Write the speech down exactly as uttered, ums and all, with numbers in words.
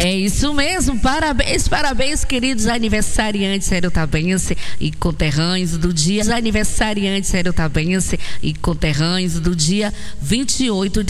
É isso mesmo, parabéns, parabéns, queridos aniversariantes serotabense e conterrâneos do dia, aniversariantes serotabense e conterrâneos do dia vinte e oito de